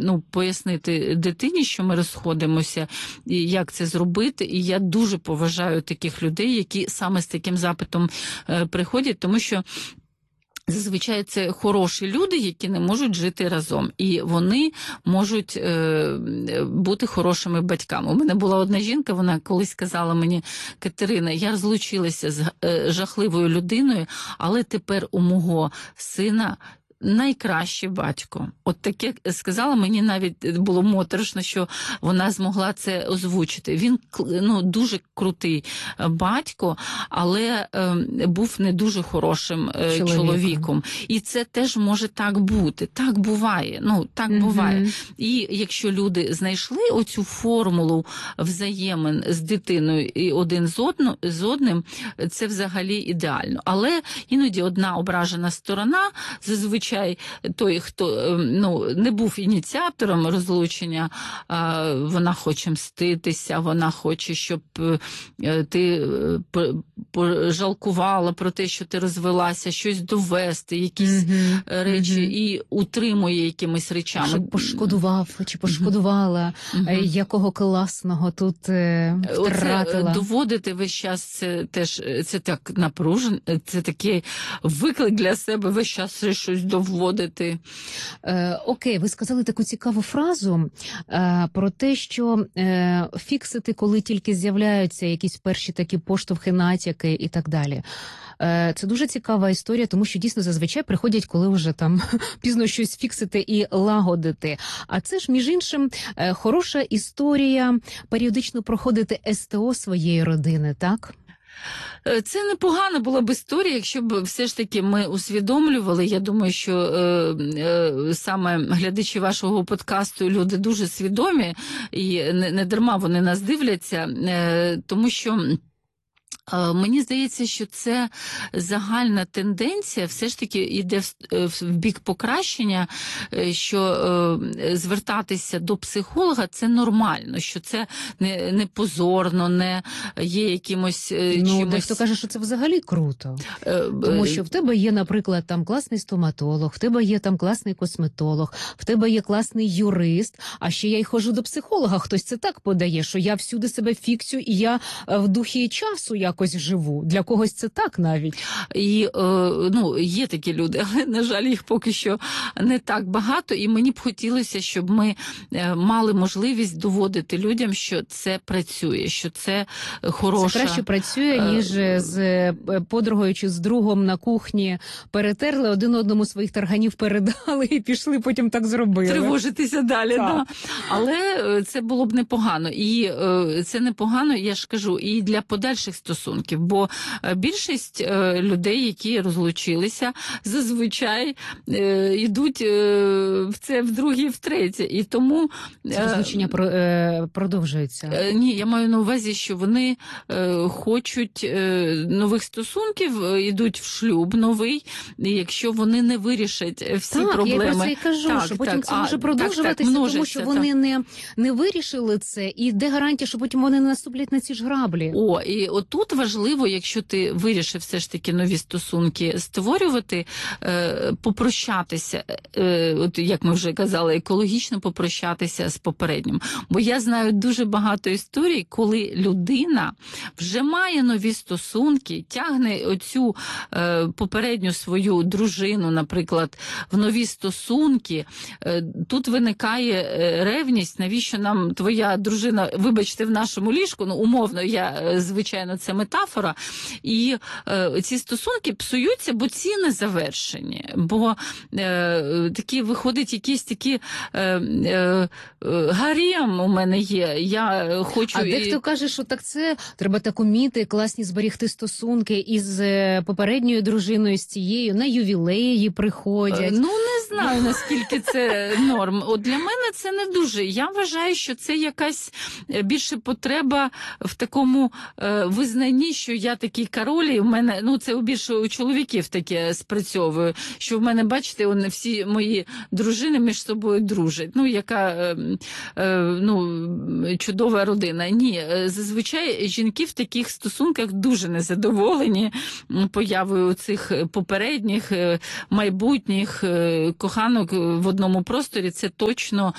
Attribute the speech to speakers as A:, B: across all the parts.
A: пояснити дитині, що ми розходимося, і як це зробити. І я дуже поважаю таких людей, які саме з таким запитом приходять, тому що зазвичай це хороші люди, які не можуть жити разом. І вони можуть бути хорошими батьками. У мене була одна жінка, вона колись сказала мені: Катерина, я розлучилася з жахливою людиною, але тепер у мого сина найкращий батько. От таке сказала, мені навіть було моторошно, що вона змогла це озвучити. Він дуже крутий батько, але був не дуже хорошим чоловіком. І це теж може так бути. Так буває. Так буває. І якщо люди знайшли оцю формулу взаємин з дитиною і один з одним, це взагалі ідеально. Але іноді одна ображена сторона, зазвичай той, хто не був ініціатором розлучення, вона хоче мститися, вона хоче, щоб ти пожалкувала про те, що ти розвелася, щось довести, якісь речі, і утримує якимись речами.
B: Щоб пошкодував чи пошкодувала, якого класного тут втратила.
A: Доводити весь час, це так напружено, це такий виклик для себе весь час щось доводити.
B: Окей, ви сказали таку цікаву фразу про те, що фіксити, коли тільки з'являються якісь перші такі поштовхи, натяки і так далі. Це дуже цікава історія, тому що дійсно зазвичай приходять, коли вже там пізно щось фіксити і лагодити. А це ж, між іншим, хороша історія періодично проходити СТО своєї родини, так?
A: Це непогана була б історія, якщо б все ж таки ми усвідомлювали. Я думаю, що саме глядачі вашого подкасту люди дуже свідомі, і не дарма вони нас дивляться, тому що мені здається, що це загальна тенденція все ж таки йде в бік покращення, що звертатися до психолога – це нормально, що це не позорно, не є якимось чимось...
B: Дехто каже, що це взагалі круто. Тому що в тебе є, наприклад, там класний стоматолог, в тебе є там класний косметолог, в тебе є класний юрист, а ще я й ходжу до психолога. Хтось це так подає, що я всюди себе фіксю і я в духі часу якось живу. Для когось це так навіть.
A: І, є такі люди, але, на жаль, їх поки що не так багато. І мені б хотілося, щоб ми мали можливість доводити людям, що це працює, що це хороша...
B: Це краще працює, ніж з подругою чи з другом на кухні перетерли, один одному своїх тарганів передали і пішли, потім так зробили.
A: Тривожитися далі, да. Але це було б непогано. І це непогано, я ж кажу, і для подальших стосунків, бо більшість людей, які розлучилися, зазвичай йдуть в це вдруге, втретє. І тому...
B: Це розлучення продовжується?
A: Ні, я маю на увазі, що вони хочуть нових стосунків, йдуть в шлюб новий, і якщо вони не вирішать всі проблеми...
B: Так, я про це і кажу, що потім це може продовжуватися, тому що вони не вирішили це, і де гарантія, що потім вони не наступлять на ці ж граблі?
A: І отут важливо, якщо ти вирішив все ж таки нові стосунки створювати, попрощатися, от як ми вже казали, екологічно попрощатися з попереднім. Бо я знаю дуже багато історій, коли людина вже має нові стосунки, тягне оцю попередню свою дружину, наприклад, в нові стосунки, тут виникає ревність, навіщо нам твоя дружина, вибачте, в нашому ліжку, умовно, звичайно, це метафора, і ці стосунки псуються, бо ці не завершені, бо такі виходить якісь такі гарем у мене є, я хочу...
B: А дехто каже, що так це, треба так уміти, класні зберігти стосунки із попередньою дружиною, з цією, на ювілеї приходять.
A: Не знаю, наскільки це норм. От для мене це не дуже. Я вважаю, що це якась більше потреба в такому визнанні, що я такий король, і в мене, це більше у чоловіків таке спрацьовує, що в мене, бачите, всі мої дружини між собою дружать. Яка чудова родина. Ні, зазвичай жінки в таких стосунках дуже незадоволені появою цих попередніх, майбутніх коханок в одному просторі, це точно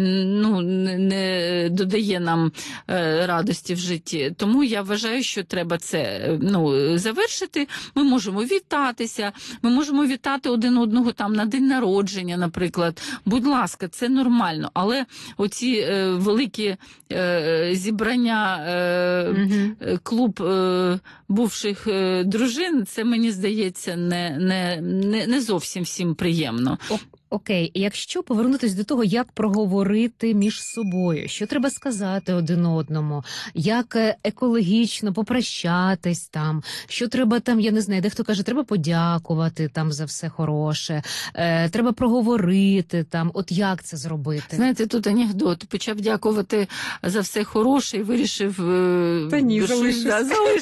A: не додає нам радості в житті. Тому я вважаю, що треба це завершити. Ми можемо вітатися, ми можемо вітати один одного там на день народження, наприклад. Будь ласка, це нормально. Але оці великі зібрання, клуб бувших дружин, це, мені здається, не зовсім всім приємно.
B: Окей, якщо повернутися до того, як проговорити між собою, що треба сказати один одному, як екологічно попрощатись там, що треба там, я не знаю, дехто каже, треба подякувати там за все хороше, треба проговорити там, от як це зробити?
A: Знаєте, тут анекдот, почав дякувати за все хороше і вирішив...
B: Та ні, залишився.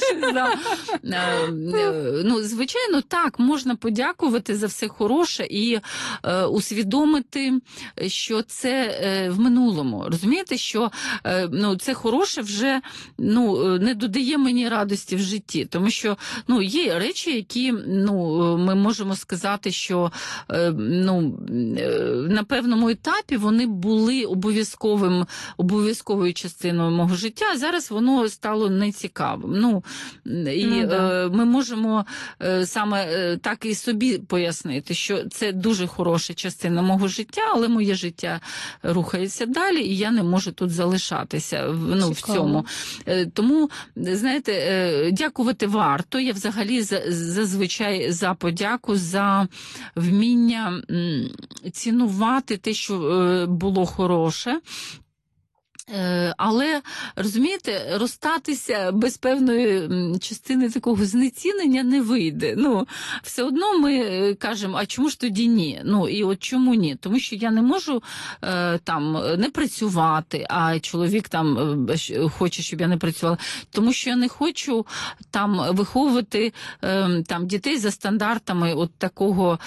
A: Звичайно, так, можна подякувати за все хороше і усвідомити, що це в минулому. Розумієте, що це хороше вже не додає мені радості в житті. Тому що є речі, які ми можемо сказати, що на певному етапі вони були обов'язковою частиною мого життя, а зараз воно стало нецікавим. Ми можемо саме так і собі пояснити, що це дуже хороша частина мого життя, але моє життя рухається далі, і я не можу тут залишатися в цьому. Тому, знаєте, дякувати варто. Я взагалі зазвичай за подяку, за вміння цінувати те, що було хороше. Але, розумієте, розстатися без певної частини такого знецінення не вийде. Все одно ми кажемо, а чому ж тоді ні? І от чому ні? Тому що я не можу там не працювати, а чоловік там хоче, щоб я не працювала. Тому що я не хочу там виховувати там дітей за стандартами от такого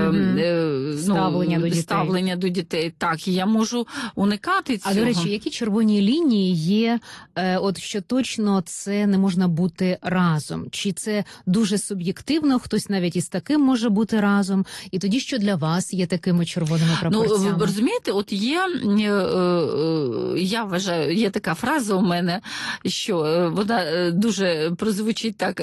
A: ставлення до дітей. Так, і я можу уникати цього.
B: А, до речі, які червоні лінії є, от що точно це не можна бути разом? Чи це дуже суб'єктивно, хтось навіть із таким може бути разом? І тоді, що для вас є такими червоними прапорцями?
A: Розумієте, от я вважаю, є така фраза у мене, що вона дуже прозвучить так,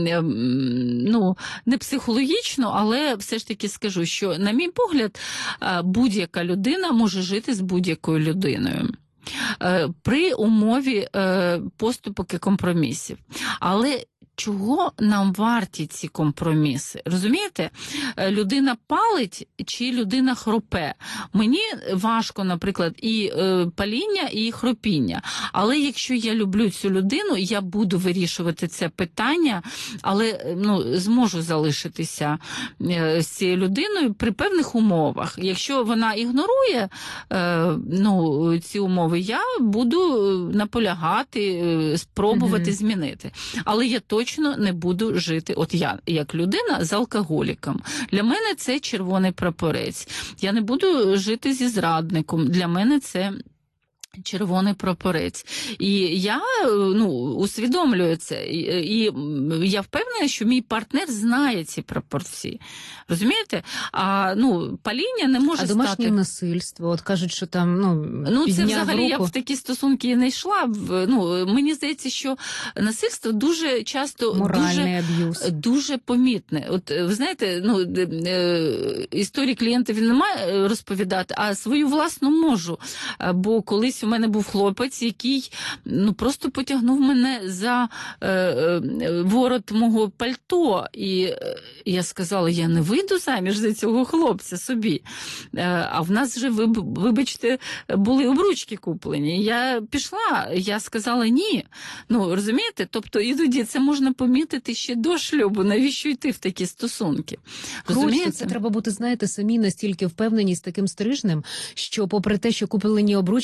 A: не психологічно, але все ж таки скажу, що, на мій погляд, будь-яка людина може жити з будь-якою людиною. При умові поступок і компромісів. Але чого нам варті ці компроміси? Розумієте? Людина палить чи людина хропе? Мені важко, наприклад, і паління, і хропіння. Але якщо я люблю цю людину, я буду вирішувати це питання, але зможу залишитися з цією людиною при певних умовах. Якщо вона ігнорує ці умови, я буду наполягати, спробувати змінити. Але я точно не буду жити, от я, як людина, з алкоголіком. Для мене це червоний прапорець. Я не буду жити зі зрадником. Для мене це червоний прапорець. І я усвідомлюю це. І я впевнена, що мій партнер знає ці пропорції. Розумієте? А паління не може стати...
B: А домашнє насильство? От кажуть, що там,
A: це взагалі
B: руку.
A: Я в такі стосунки не йшла. Мені здається, що насильство дуже часто
B: моральний аб'юз.
A: Дуже помітне. От ви знаєте, історії клієнта він не має розповідати, а свою власну можу. Бо колись у мене був хлопець, який просто потягнув мене за ворот мого пальто. І я сказала, я не вийду заміж за цього хлопця собі. А в нас вже, вибачте, були обручки куплені. Я пішла, я сказала ні. Розумієте? Тобто іноді це можна помітити ще до шлюбу. Навіщо йти в такі стосунки?
B: Розумієте? Це треба бути, знаєте, самі настільки впевнені з таким стрижнем, що попри те, що куплені обручки, це ж, мабуть,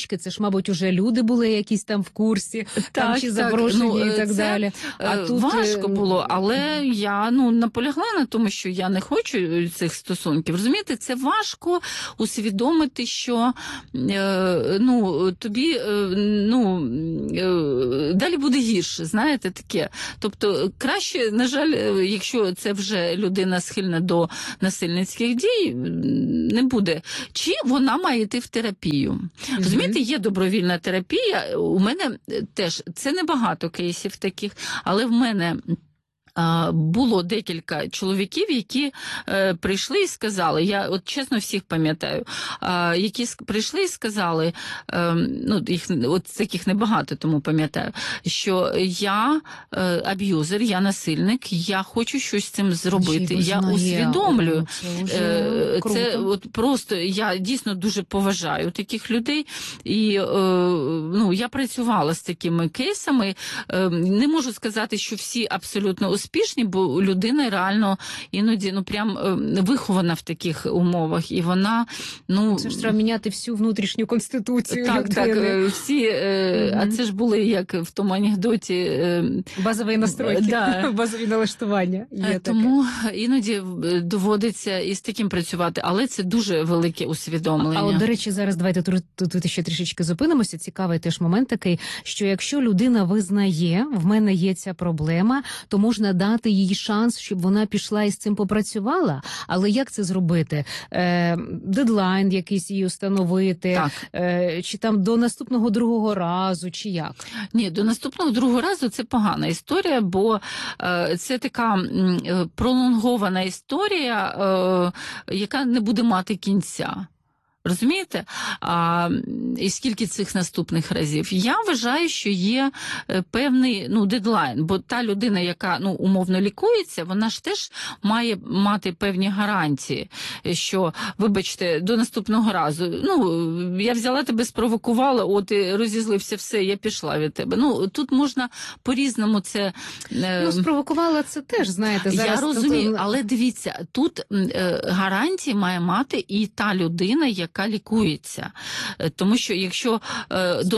B: мабуть, уже люди були якісь там в курсі, там чи запрошені і так далі.
A: А тут важко було, але я наполягла на тому, що я не хочу цих стосунків. Розумієте, це важко усвідомити, що тобі далі буде гірше, знаєте, таке. Тобто краще, на жаль, якщо це вже людина схильна до насильницьких дій, не буде. Чи вона має йти в терапію? Розумієте, є добровільна терапія. У мене теж, це небагато кейсів таких, але в мене було декілька чоловіків, які прийшли і сказали, я от чесно всіх пам'ятаю, які прийшли і сказали, їх от таких небагато, тому пам'ятаю, що я аб'юзер, я насильник, я хочу щось з цим зробити, я усвідомлюю. Це от просто, я дійсно дуже поважаю таких людей, і я працювала з такими кейсами, не можу сказати, що всі абсолютно успішні, бо людина реально іноді прям вихована в таких умовах, і вона
B: це ж треба міняти всю внутрішню конституцію людини.
A: Так, всі, а це ж були, як в тому анекдоті,
B: базові настройки, базові налаштування.
A: Тому іноді доводиться із таким працювати, але це дуже велике усвідомлення.
B: А от, до речі, зараз давайте тут ще трішечки зупинимося. Цікавий теж момент такий, що якщо людина визнає, в мене є ця проблема, то можна дати їй шанс, щоб вона пішла і з цим попрацювала. Але як це зробити? Дедлайн якийсь їй установити? Чи там до наступного другого разу, чи як?
A: Ні, до наступного другого разу це погана історія, бо це така пролонгована історія, яка не буде мати кінця. Розумієте? І скільки цих наступних разів? Я вважаю, що є певний дедлайн, бо та людина, яка умовно лікується, вона ж теж має мати певні гарантії, що, вибачте, до наступного разу, я взяла тебе, спровокувала, от і розізлився, все, я пішла від тебе. Тут можна по-різному це...
B: спровокувала це теж, знаєте, зараз...
A: Я розумію, але дивіться, тут гарантії має мати і та людина, яка лікується. Тому що якщо до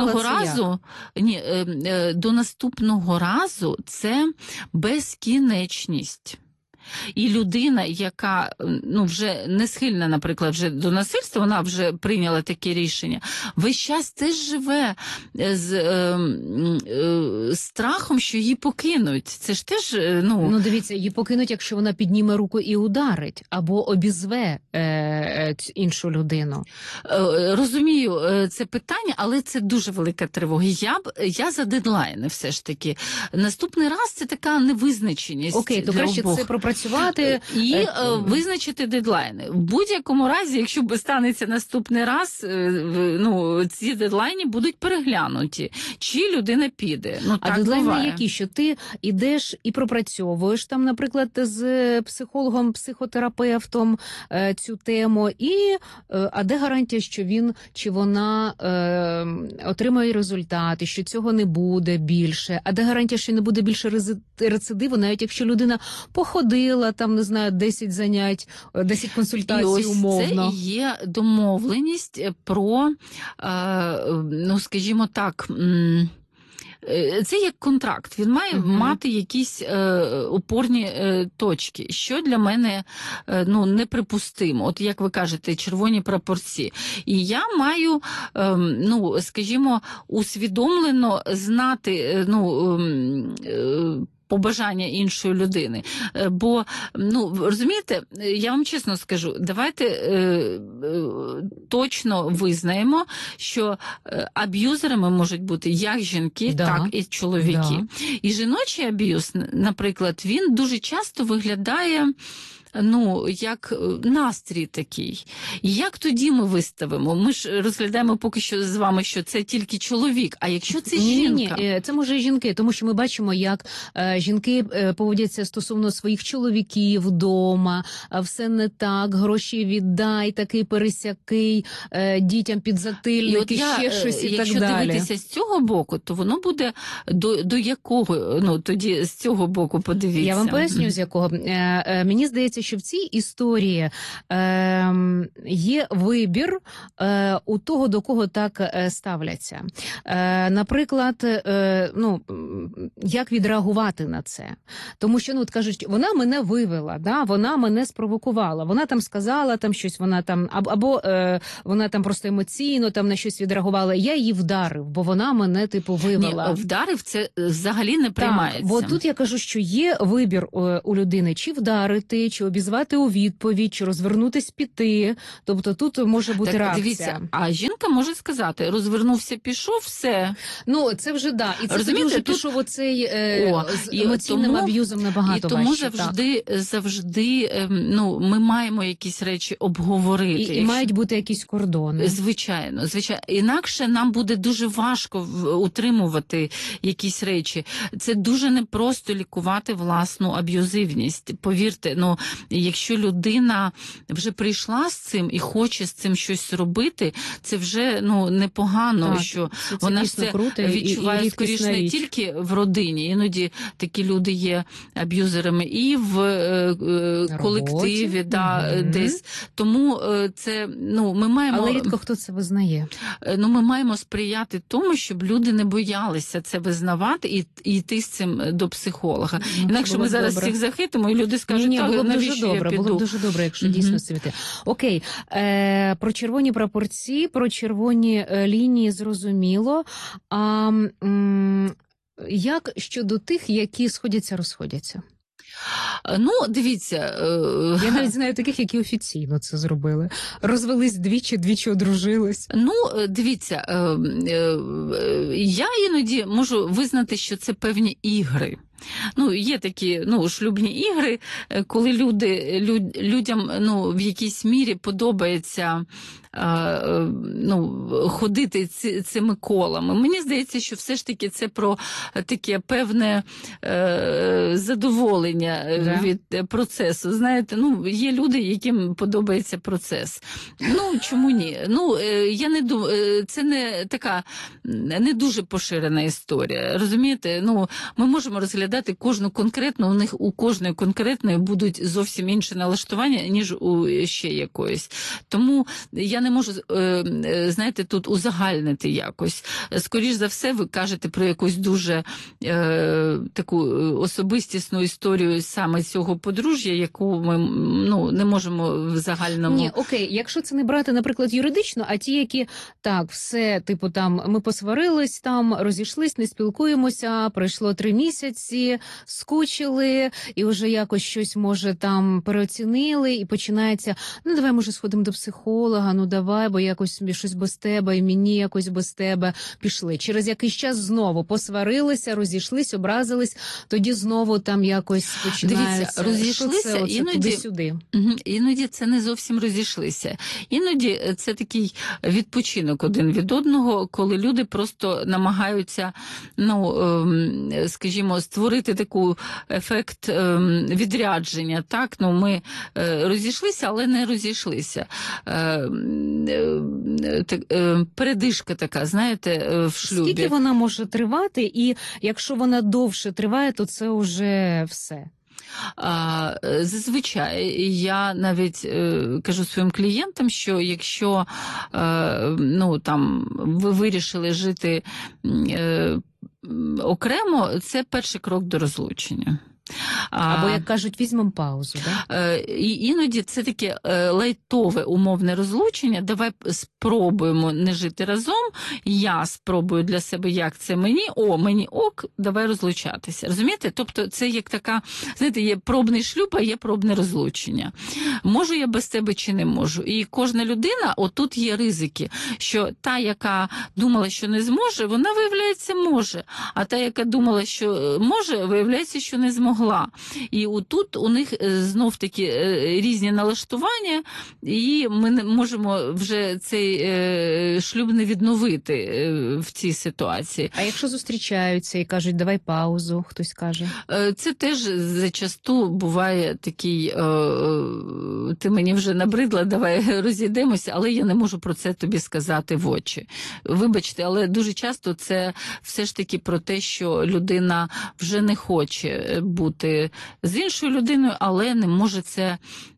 A: наступного разу це безкінечність. І людина, яка вже не схильна, наприклад, вже до насильства, вона вже прийняла таке рішення, весь час теж живе з страхом, що її покинуть. Це ж теж,
B: дивіться, її покинуть, якщо вона підніме руку і ударить, або обізве іншу людину.
A: Розумію це питання, але це дуже велика тривога. Я за дедлайни все ж таки. Наступний раз це така невизначеність.
B: Окей, то краще це пропрацювати
A: і визначити дедлайни. В будь-якому разі, якщо станеться наступний раз, ці дедлайни будуть переглянуті. Чи людина піде?
B: А дедлайни які? Що ти йдеш і пропрацьовуєш там, наприклад, з психологом, психотерапевтом цю тему, а де гарантія, що він чи вона отримає результати, що цього не буде більше, а де гарантія, що не буде більше рецидиву, навіть якщо людина походила, там, не знаю, 10 занять, 10 консультацій умовно.
A: Це є домовленість про, скажімо так, це як контракт, він має мати якісь опорні точки, що для мене неприпустимо. От як ви кажете, червоні прапорці. І я маю, скажімо, усвідомлено знати, побажання іншої людини. Бо, розумієте, я вам чесно скажу, давайте точно визнаємо, що аб'юзерами можуть бути як жінки, так і чоловіки. І жіночий аб'юз, наприклад, він дуже часто виглядає як настрій такий. І як тоді ми виставимо? Ми ж розглядаємо поки що з вами, що це тільки чоловік, а якщо це жінка?
B: Ні, це може і жінки, тому що ми бачимо, як жінки поводяться стосовно своїх чоловіків вдома, все не так, гроші віддай, такий пересякий, дітям підзатильники, ще щось і так далі.
A: Якщо дивитися з цього боку, то воно буде до якого? Тоді з цього боку подивіться.
B: Я вам поясню, з якого. Мені здається, здається, що в цій історії є вибір у того, до кого так ставляться. Наприклад, як відреагувати на це? Тому що, от кажуть, вона мене вивела, да? Вона мене спровокувала, вона там сказала там щось, вона там, або вона там просто емоційно там на щось відреагувала, я її вдарив, бо вона мене, типу, вивела.
A: Ні, вдарив, це взагалі не приймається.
B: Бо тут я кажу, що є вибір у людини, чи вдарити, чи обізвати у відповідь, чи розвернутись, піти. Тобто тут може бути реакція.
A: Дивіться, а жінка може сказати, розвернувся, пішов, все.
B: Ну, це вже, да. І це
A: розумієте,
B: вже
A: тут...
B: пішов оцей з емоційним аб'юзом набагато
A: важче. І тому
B: важче,
A: завжди, ми маємо якісь речі обговорити.
B: І мають бути якісь кордони.
A: Звичайно. Інакше нам буде дуже важко утримувати якісь речі. Це дуже непросто лікувати власну аб'юзивність. Повірте, якщо людина вже прийшла з цим і хоче з цим щось робити, це вже непогано, так, що вона ж це відчуває скоріше не тільки в родині. Іноді такі люди є аб'юзерами і в колективі, десь. Тому це, ми маємо...
B: Але рідко хто це визнає.
A: Ми маємо сприяти тому, щоб люди не боялися це визнавати і йти з цим до психолога. Інакше ми зараз всіх захитимо, і люди скажуть, навіщо я піду?
B: Було б дуже добре, якщо дійсно це йти. Окей, про червоні прапорці, про червоні лінії зрозуміло. А як щодо тих, які сходяться-розходяться?
A: Дивіться...
B: Я навіть знаю таких, які офіційно це зробили. Розвелись двічі одружились.
A: Дивіться, я іноді можу визнати, що це певні ігри. Є такі шлюбні ігри, коли людям в якійсь мірі подобається ходити цими колами. Мені здається, що все ж таки це про таке певне задоволення від процесу. Знаєте, є люди, яким подобається процес. Чому ні? Я не думаю, це не така не дуже поширена історія. Розумієте? Ми можемо розглядати кожну конкретну, у кожної конкретної будуть зовсім інші налаштування, ніж у ще якоїсь. Тому я не можу, знаєте, тут узагальнити якось. Скоріш за все, ви кажете про якусь дуже таку особистісну історію саме цього подружжя, яку ми не можемо в загальному...
B: Ні, окей, якщо це не брати, наприклад, юридично, а ті, які, так, все, типу, там, ми посварились, там, розійшлись, не спілкуємося, пройшло 3 місяці, скучили, і вже якось щось, може, там, переоцінили, і починається, давай, може, сходимо до психолога, давай, бо якось щось без тебе, і мені якось без тебе, пішли. Через якийсь час знову посварилися, розійшлись, образились, тоді знову там якось починається.
A: Дивіться, розійшлися,
B: іноді,
A: іноді це не зовсім розійшлися. Іноді це такий відпочинок один від одного, коли люди просто намагаються, скажімо, створити такий ефект відрядження. Так, ми розійшлися, але не розійшлися. Передишка така, знаєте, в шлюбі.
B: Скільки вона може тривати, і якщо вона довше триває, то це вже все?
A: Зазвичай я навіть кажу своїм клієнтам, що якщо ви вирішили жити окремо, це перший крок до розлучення.
B: Або, як кажуть, візьмемо паузу. Да?
A: І іноді це таке лайтове умовне розлучення. Давай спробуємо не жити разом, я спробую для себе, як це мені ок, давай розлучатися. Розумієте? Тобто це як така, знаєте, є пробний шлюб, а є пробне розлучення. Можу я без тебе чи не можу? І кожна людина, отут є ризики, що та, яка думала, що не зможе, вона, виявляється, може. А та, яка думала, що може, виявляється, що не змогла. І тут у них знов-таки різні налаштування, і ми не можемо вже цей шлюб не відновити. талановитий в цій ситуації.
B: А якщо зустрічаються і кажуть, давай паузу, хтось каже?
A: Це теж зачасту буває такий, ти мені вже набридла, давай розійдемося, але я не можу про це тобі сказати в очі. Вибачте, але дуже часто це все ж таки про те, що людина вже не хоче бути з іншою людиною, але не може це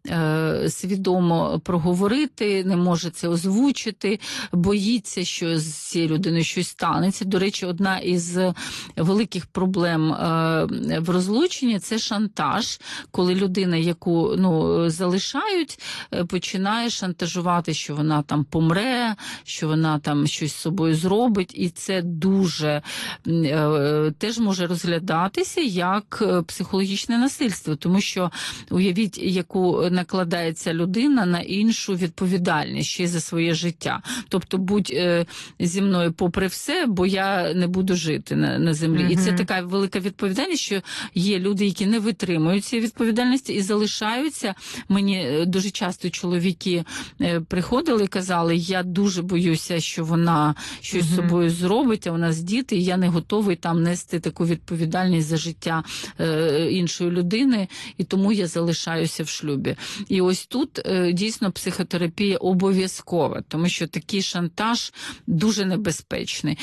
A: свідомо проговорити, не може це озвучити, боїться, що з цією людиною щось станеться. До речі, одна із великих проблем в розлученні – це шантаж, коли людина, яку залишають, починає шантажувати, що вона там помре, що вона там щось з собою зробить, і це дуже теж може розглядатися як психологічне насильство, тому що уявіть, яку накладається людина на іншу відповідальність ще й за своє життя. Тобто будь зі мною попри все, бо я не буду жити на землі. І це така велика відповідальність, що є люди, які не витримують цієї відповідальності і залишаються. Мені дуже часто чоловіки приходили і казали, я дуже боюся, що вона щось з собою зробить, а у нас діти, і я не готовий там нести таку відповідальність за життя іншої людини, і тому я залишаюся в шлюбі. І ось тут дійсно психотерапія обов'язкова, тому що такий шантаж дуже небезпечний.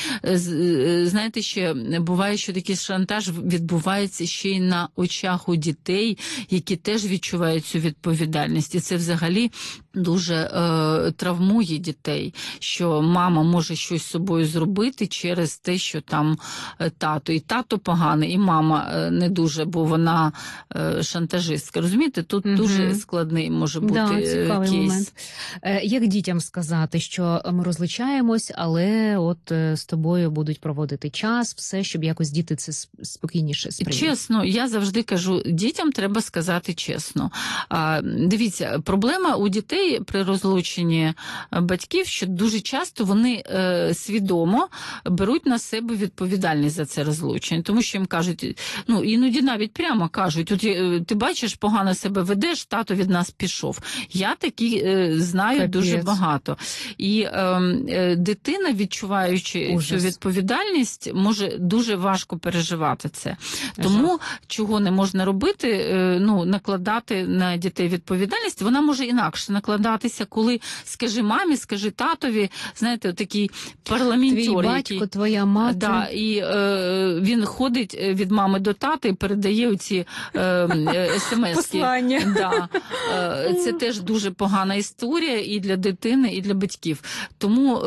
A: Знаєте, ще буває, що такий шантаж відбувається ще й на очах у дітей, які теж відчувають цю відповідальність. І це взагалі дуже травмує дітей, що мама може щось з собою зробити через те, що там тато. І тато поганий, і мама не дуже, бо вона шантажистка. Розумієте, тут дуже складний може бути
B: цікавий
A: кейс.
B: Момент. Як дітям сказати, що ми розлучаємось, але от з тобою будуть проводити час, все, щоб якось діти це спокійніше сприйняли?
A: Чесно, я завжди кажу, дітям треба сказати чесно. Дивіться, проблема у дітей при розлученні батьків, що дуже часто вони свідомо беруть на себе відповідальність за це розлучення, тому що їм кажуть, іноді навіть прямо кажуть, от ти бачиш, погано себе ведеш, тато від нас пішов. Я такі знаю
B: Капець.
A: дуже багато. І дитина, відчуваючи цю відповідальність, може дуже важко переживати це. Тому, чого не можна робити, накладати на дітей відповідальність, вона може інакше накладатися, коли скажи мамі, скажи татові, знаєте, такий парламентер.
B: Твій батько, твоя мати.
A: Да, і він ходить від мами до тата і передає оці смс-ки.
B: Послання.
A: Да. Це теж дуже погана історія і для дитини, і для батьків. Тому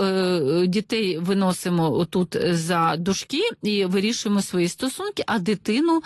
A: дітей виносимо отут за дужки і вирішуємо свої стосунки, а дитину,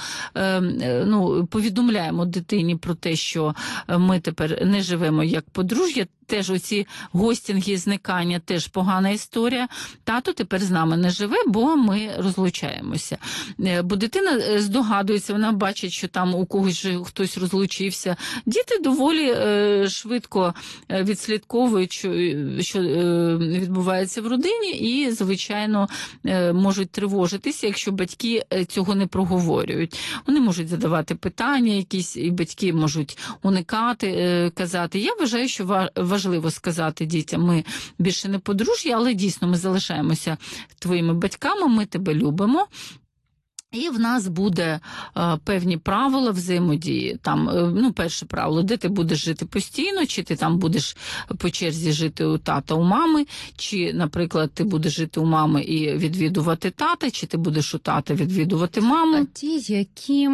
A: повідомляємо дитині про те, що ми тепер не живемо як подружжя. Теж оці гостінги, зникання, теж погана історія. Тато тепер з нами не живе, бо ми розлучаємося. Бо дитина здогадується, вона бачить, що там у когось же хтось розлучився. Діти доволі швидко відслідковують, що відбувається в родині, і, звичайно, можуть тривожитися, якщо батьки цього не проговорюють. Вони можуть задавати питання якісь, і батьки можуть уникати, казати. Я вважаю, що важливо сказати дітям, ми більше не подружжя, але дійсно ми залишаємося твоїми батьками, ми тебе любимо. І в нас буде певні правила взаємодії. Там, перше правило, де ти будеш жити постійно, чи ти там будеш по черзі жити у тата, у мами, чи, наприклад, ти будеш жити у мами і відвідувати тата, чи ти будеш у тата відвідувати маму.
B: А ті, які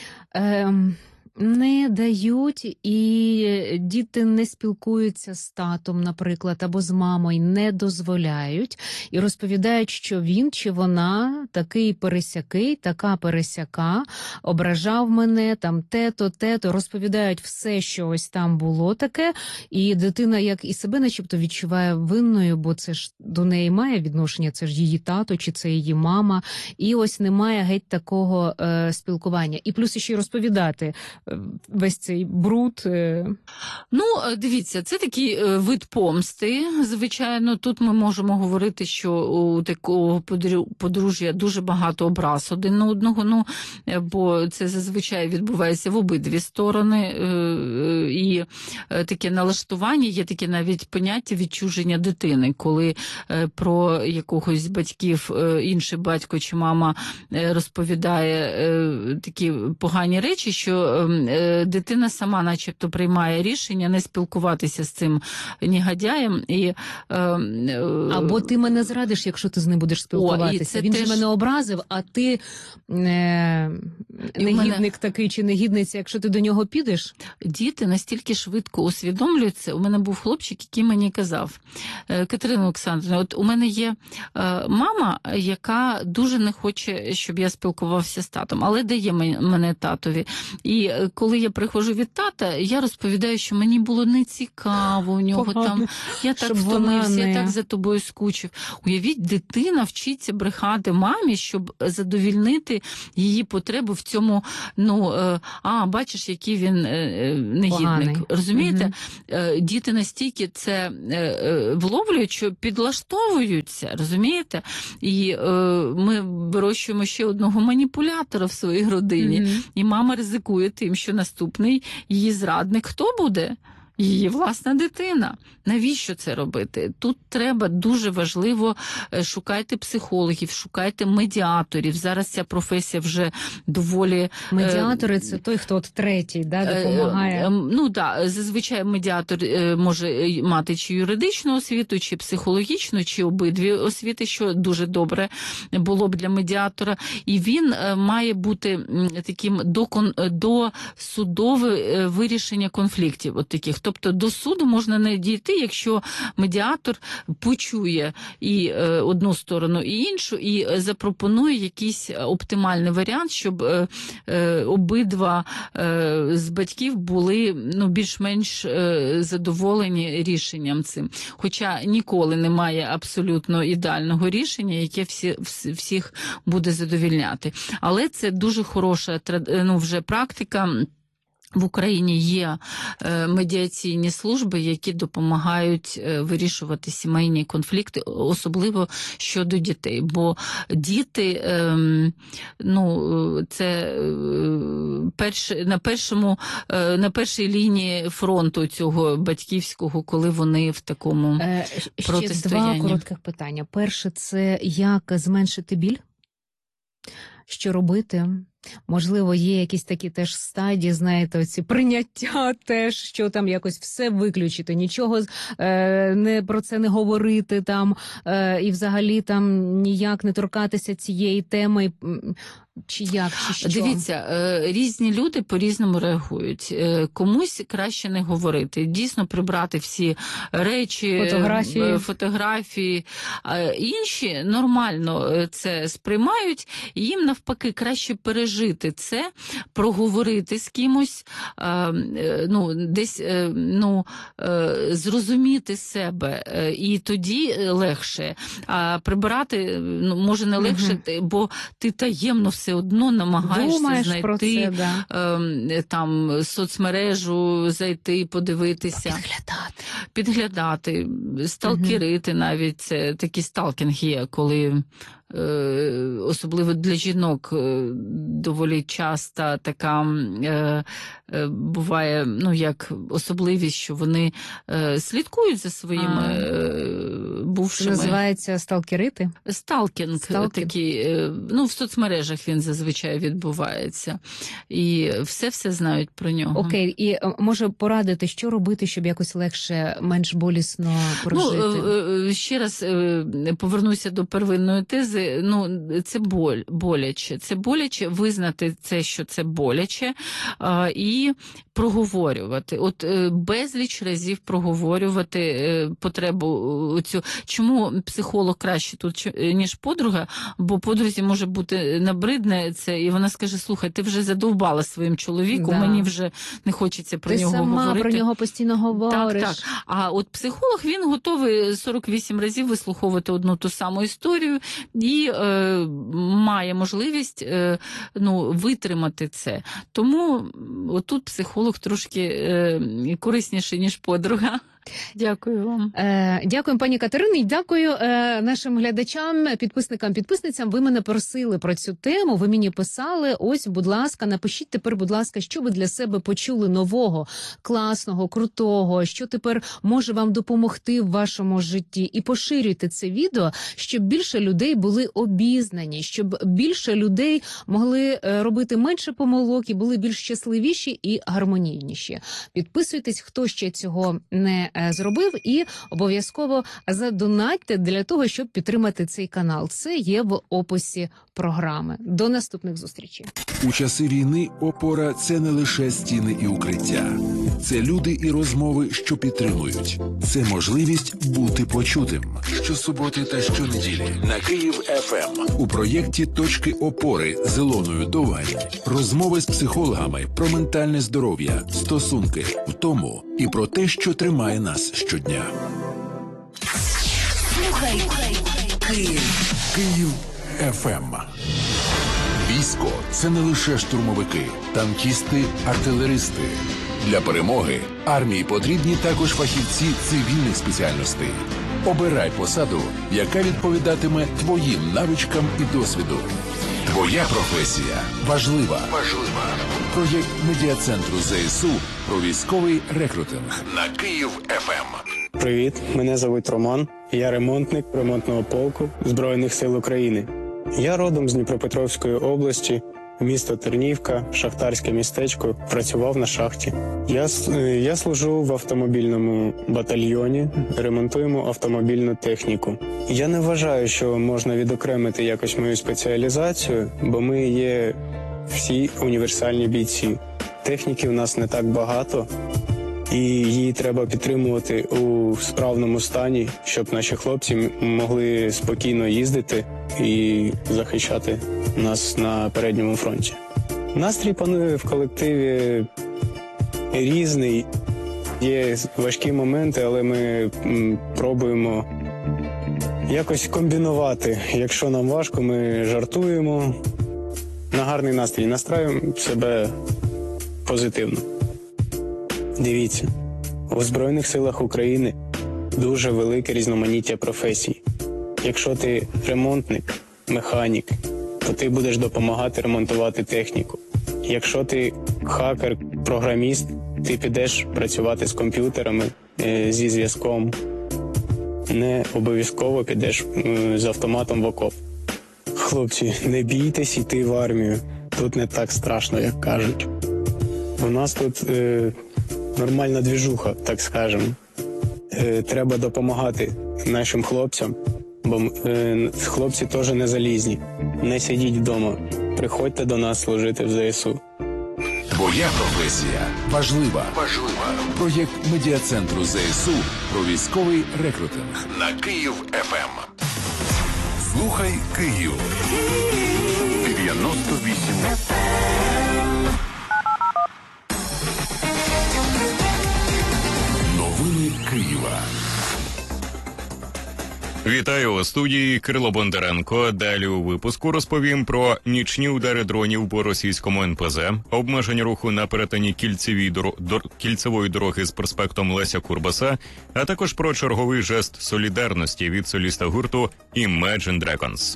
B: не дають, і діти не спілкуються з татом, наприклад, або з мамою, не дозволяють, і розповідають, що він чи вона такий пересякий, така пересяка, ображав мене, там те-то, розповідають все, що ось там було таке, і дитина як і себе начебто відчуває винною, бо це ж до неї має відношення, це ж її тато, чи це її мама, і ось немає геть такого спілкування. І плюс ще й розповідати, весь цей бруд?
A: Ну, дивіться, це такий вид помсти. Звичайно, тут ми можемо говорити, що у такого подружжя дуже багато образ один на одного, бо це зазвичай відбувається в обидві сторони. І таке налаштування, є таке навіть поняття відчуження дитини, коли про якогось з батьків інший батько чи мама розповідає такі погані речі, що дитина сама начебто приймає рішення не спілкуватися з цим негодяєм.
B: Або ти мене зрадиш, якщо ти з ним будеш спілкуватися. Він же мене образив, а ти негідник такий чи негідниця, якщо ти до нього підеш.
A: Діти настільки швидко усвідомлюються. У мене був хлопчик, який мені казав: Катерина Олександрівна, от у мене є мама, яка дуже не хоче, щоб я спілкувався з татом, але дає мене татові. І коли я приходжу від тата, я розповідаю, що мені було нецікаво у нього там, я так втомився, я так за тобою скучив. Уявіть, дитина вчиться брехати мамі, щоб задовільнити її потребу в цьому, бачиш, який він негідник.
B: Поганий.
A: Розумієте? Діти настільки це вловлюють, що підлаштовуються, розумієте? І ми вирощуємо ще одного маніпулятора в своїй родині. І мама ризикує тим, що наступний її зрадник хто буде? Її власна дитина. Навіщо це робити? Тут треба дуже важливо, шукайте психологів, шукайте медіаторів. Зараз ця професія вже доволі...
B: Медіатори – це той, хто третій, допомагає?
A: Зазвичай медіатор може мати чи юридичну освіту, чи психологічну, чи обидві освіти, що дуже добре було б для медіатора. І він має бути таким досудове вирішення конфліктів от таких. Тобто до суду можна не дійти, якщо медіатор почує і одну сторону, і іншу, і запропонує якийсь оптимальний варіант, щоб обидва з батьків були більш-менш задоволені рішенням цим. Хоча ніколи немає абсолютно ідеального рішення, яке всіх буде задовільняти. Але це дуже хороша вже практика. В Україні є медіаційні служби, які допомагають вирішувати сімейні конфлікти, особливо щодо дітей. Бо діти, це на першій лінії фронту цього батьківського, коли вони в такому протистоянні.
B: Ще два коротких питання. Перше, це як зменшити біль? Що робити? Можливо, є якісь такі теж стадії, знаєте, оці прийняття теж, що там якось все виключити, нічого про це не говорити там, і взагалі там ніяк не торкатися цієї теми, чи як, чи що? Дивіться,
A: різні люди по-різному реагують. Комусь краще не говорити, дійсно прибрати всі речі, фотографії. Інші нормально це сприймають, і їм навпаки краще пережити це, проговорити з кимось, десь зрозуміти себе, і тоді легше. А прибирати може не легше, бо ти таємно все одно намагаєшся знайти там соцмережу, зайти, подивитися. Підглядати, сталкерити навіть. Це такий сталкінг є, коли особливо для жінок доволі часто така буває, як особливість, що вони слідкують за своїми бувшими.
B: Це називається сталкерити?
A: Сталкінг. Такий, в соцмережах він зазвичай відбувається. І все знають про нього.
B: Окей, і може порадити, що робити, щоб якось легше, менш болісно прожити?
A: Ще раз повернуся до первинної тези. Це боляче. Це боляче, визнати це, що це боляче, і проговорювати. Безліч разів проговорювати потребу цю. Чому психолог краще тут, ніж подруга? Бо подрузі може бути набридне це, і вона скаже: слухай, ти вже задовбала своїм чоловіком, мені вже не хочеться про нього говорити.
B: Ти сама про нього постійно говориш.
A: Так. А психолог, він готовий 48 разів вислуховувати одну ту саму історію і має можливість витримати це. Тому отут психолог трошки корисніший, ніж подруга. Дякую вам.
B: Дякую, пані Катерино, і дякую нашим глядачам, підписникам, підписницям. Ви мене просили про цю тему, ви мені писали. Ось, будь ласка, напишіть тепер, будь ласка, що ви для себе почули нового, класного, крутого, що тепер може вам допомогти в вашому житті. І поширюйте це відео, щоб більше людей були обізнані, щоб більше людей могли робити менше помилок і були більш щасливіші і гармонійніші. Підписуйтесь, хто ще цього не зробив, і обов'язково задонатьте для того, щоб підтримати цей канал. Це є в описі програми. До наступних зустрічей.
C: У часи війни опора – це не лише стіни і укриття. Це люди і розмови, що підтримують. Це можливість бути почутим. Щосуботи та щонеділі на Київ-ФМ у проєкті «Точки опори» з Ілоною Довгань. Розмови з психологами про ментальне здоров'я, стосунки, втому і про те, що тримає нас щодня.
D: Слухай
C: Київ-ФМ. Військо – це не лише штурмовики, танкісти, артилеристи. Для перемоги армії потрібні також фахівці цивільних спеціальностей. Обирай посаду, яка відповідатиме твоїм навичкам і досвіду. Твоя професія важлива. Проєкт медіа-центру ЗСУ про військовий рекрутинг на Київ-ФМ.
E: Привіт, мене звуть Роман. Я ремонтник ремонтного полку Збройних сил України. Я родом з Дніпропетровської області, місто Тернівка, шахтарське містечко, працював на шахті. Я служу в автомобільному батальйоні, ремонтуємо автомобільну техніку. Я не вважаю, що можна відокремити якось мою спеціалізацію, бо ми є всі універсальні бійці. Техніки в нас не так багато, і її треба підтримувати у справному стані, щоб наші хлопці могли спокійно їздити і захищати нас на передньому фронті. Настрій панує в колективі різний. Є важкі моменти, але ми пробуємо якось комбінувати. Якщо нам важко, ми жартуємо. На гарний настрій настраюємо себе позитивно. Дивіться, у Збройних силах України дуже велике різноманіття професій. Якщо ти ремонтник, механік, то ти будеш допомагати ремонтувати техніку. Якщо ти хакер, програміст, ти підеш працювати з комп'ютерами, зі зв'язком. Не обов'язково підеш з автоматом в окоп. Хлопці, не бійтесь йти в армію. Тут не так страшно, як кажуть. У нас тут нормальна двіжуха, так скажемо. Треба допомагати нашим хлопцям, бо хлопці теж не залізні. Не сидіть вдома. Приходьте до нас служити в ЗСУ.
C: Твоя професія важлива. Проєкт медіа-центру ЗСУ про військовий рекрутинг на Київ-ФМ. Слухай Київ. 98 Новини Києва.
F: Вітаю у студії Кирило Бондаренко. Далі у випуску розповім про нічні удари дронів по російському НПЗ, обмеження руху на перетині кільцевої дороги з проспектом Леся Курбаса, а також про черговий жест солідарності від соліста гурту Imagine Dragons.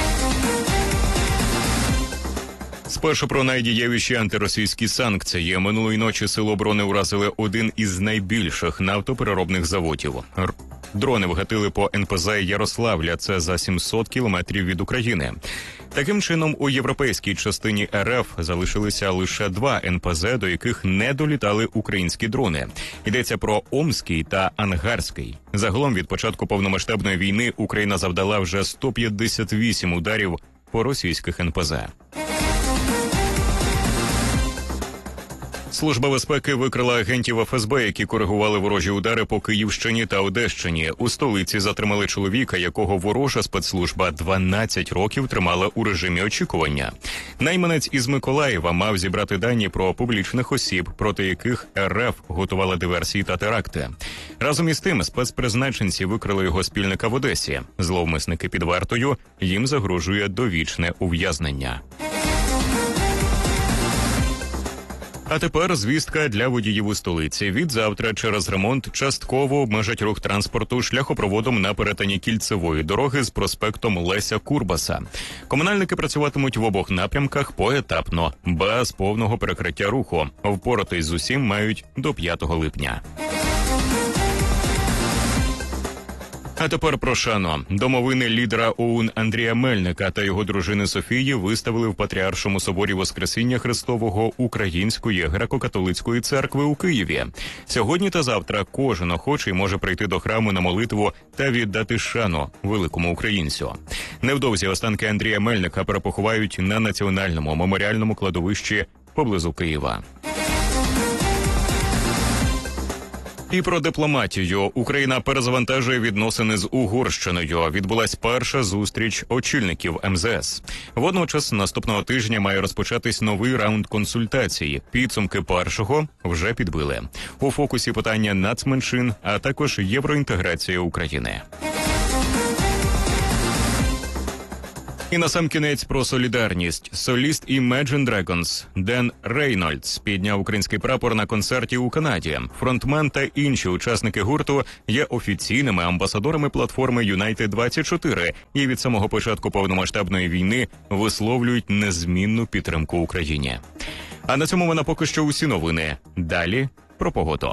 F: Спершу про найдієвіші антиросійські санкції. Минулої ночі Сили оборони уразили один із найбільших нафтопереробних заводів. Дрони вгатили по НПЗ Ярославля, це за 700 кілометрів від України. Таким чином, у європейській частині РФ залишилися лише 2 НПЗ, до яких не долітали українські дрони. Йдеться про Омський та Ангарський. Загалом від початку повномасштабної війни Україна завдала вже 158 ударів по російських НПЗ. Служба безпеки викрила агентів ФСБ, які коригували ворожі удари по Київщині та Одещині. У столиці затримали чоловіка, якого ворожа спецслужба 12 років тримала у режимі очікування. Найманець із Миколаєва мав зібрати дані про публічних осіб, проти яких РФ готувала диверсії та теракти. Разом із тим, спецпризначенці викрили його спільника в Одесі. Зловмисники під вартою, їм загрожує довічне ув'язнення. А тепер звістка для водіїв у столиці. Відзавтра через ремонт частково обмежать рух транспорту шляхопроводом на перетині кільцевої дороги з проспектом Леся Курбаса. Комунальники працюватимуть в обох напрямках поетапно, без повного перекриття руху. Впоратись з усім мають до 5 липня. А тепер про шану. Домовини лідера ОУН Андрія Мельника та його дружини Софії виставили в Патріаршому соборі Воскресіння Христового Української греко-католицької церкви у Києві. Сьогодні та завтра кожен охочий може прийти до храму на молитву та віддати шану великому українцю. Невдовзі останки Андрія Мельника перепоховають на національному меморіальному кладовищі поблизу Києва. І про дипломатію. Україна перезавантажує відносини з Угорщиною. Відбулась перша зустріч очільників МЗС. Водночас наступного тижня має розпочатись новий раунд консультацій. Підсумки першого вже підбили. У фокусі питання нацменшин, а також євроінтеграція України. І насамкінець про солідарність. Соліст Imagine Dragons Ден Рейнольдс підняв український прапор на концерті у Канаді. Фронтмен та інші учасники гурту є офіційними амбасадорами платформи United24 і від самого початку повномасштабної війни висловлюють незмінну підтримку Україні. А на цьому вона поки що усі новини. Далі про погоду.